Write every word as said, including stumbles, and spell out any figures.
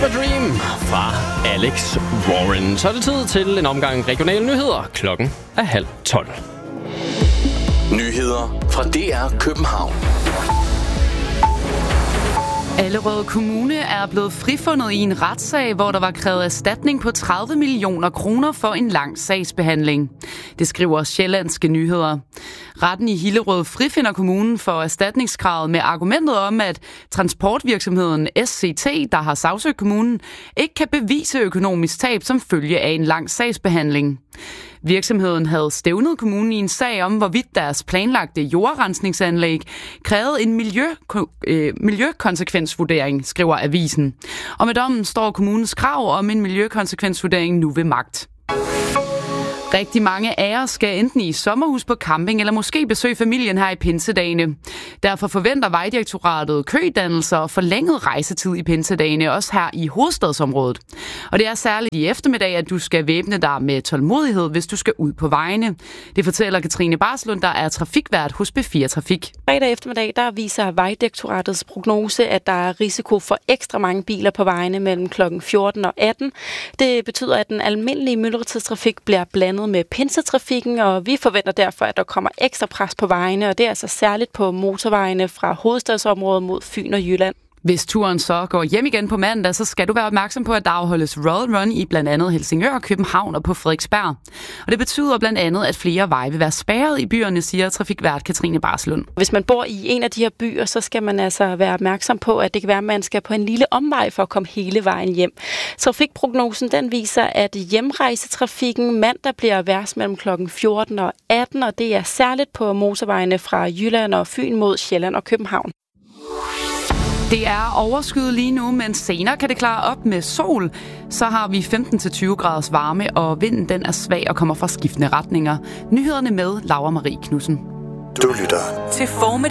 Fever Dream fra Alex Warren. Så er det tid til en omgang regionale nyheder. Klokken er halv tolv. Nyheder fra D R København. Allerød Kommune er blevet frifundet i en retssag, hvor der var krævet erstatning på tredive millioner kroner for en lang sagsbehandling. Det skriver Sjællandske Nyheder. Retten i Hillerød frifinder kommunen for erstatningskravet med argumentet om, at transportvirksomheden S C T, der har sagsøgt kommunen, ikke kan bevise økonomisk tab som følge af en lang sagsbehandling. Virksomheden havde stævnet kommunen i en sag om, hvorvidt deres planlagte jordrensningsanlæg krævede en miljø, øh, miljøkonsekvensvurdering, skriver avisen. Og med dommen står kommunens krav om en miljøkonsekvensvurdering nu ved magt. Rigtig mange af os skal enten i sommerhus på camping eller måske besøge familien her i pinsedagene. Derfor forventer Vejdirektoratet kødannelser og forlænget rejsetid i pinsedagene, også her i hovedstadsområdet. Og det er særligt i eftermiddag, at du skal væbne dig med tålmodighed, hvis du skal ud på vejene. Det fortæller Katrine Barslund, der er trafikvært hos B fire Trafik. Fredag eftermiddag, der viser Vejdirektoratets prognose, at der er risiko for ekstra mange biler på vejene mellem klokken fjorten og atten. Det betyder, at den almindelige myldretidstrafik bliver blandet med pinsetrafikken, og vi forventer derfor, at der kommer ekstra pres på vejene, og det er altså særligt på motorvejene fra hovedstadsområdet mod Fyn og Jylland. Hvis turen så går hjem igen på mandag, så skal du være opmærksom på, at der afholdes Royal Run i blandt andet Helsingør, København og på Frederiksberg. Og det betyder blandt andet, at flere veje vil være spærret i byerne, siger trafikvært Katrine Barslund. Hvis man bor i en af de her byer, så skal man altså være opmærksom på, at det kan være, at man skal på en lille omvej for at komme hele vejen hjem. Trafikprognosen den viser, at hjemrejsetrafikken mandag bliver værst mellem klokken fjorten og atten, og det er særligt på motorvejene fra Jylland og Fyn mod Sjælland og København. Det er overskyet lige nu, men senere kan det klare op med sol. Så har vi femten til tyve graders varme, og vinden den er svag og kommer fra skiftende retninger. Nyhederne med Laura Marie Knudsen. Du lytter til formiddag.